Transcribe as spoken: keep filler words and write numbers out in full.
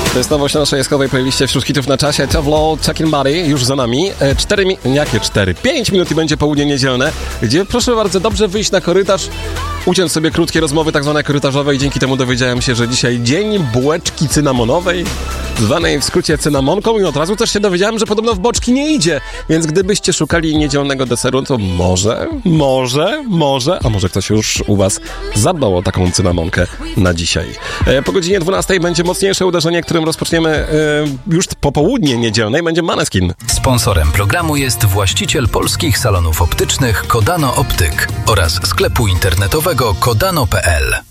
To jest nowość na naszej jaskowej playliście wśród hitów na czasie. Tavlo, Chuckin' Body już za nami. Cztery mi... Jakie cztery? Pięć minut i będzie południe niedzielne, gdzie proszę bardzo dobrze wyjść na korytarz, uciąć sobie krótkie rozmowy tak zwane korytarzowe i dzięki temu dowiedziałem się, że dzisiaj dzień bułeczki cynamonowej, zwanej w skrócie cynamonką, i od razu też się dowiedziałem, że podobno w boczki nie idzie, więc gdybyście szukali niedzielnego deseru, to może, może, może, a może ktoś już u was zadbał o taką cynamonkę na dzisiaj. E, po godzinie dwunastej będzie mocniejsze uderzenie, którym rozpoczniemy e, już po południe niedzielnej, będzie Maneskin. Sponsorem programu jest właściciel polskich salonów optycznych Kodano Optyk oraz sklepu internetowego kodano kropka p l.